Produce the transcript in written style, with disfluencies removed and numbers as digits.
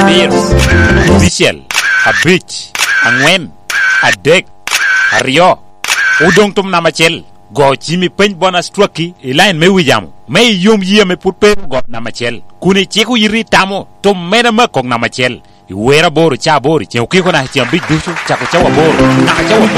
Beers, Bishel, Abich, Angwen, Adek, Ario, Udong tum namachel, go Jimmy Pen bonus trucky, Elaine Mewiyam, May yum ye me put pen got namachel, Kuni chiku yiri tamo, to medama kong namachel, Iwera bor, chabor, Chokiko na Chambi Dushu, Chakochawa bor, Nakachawa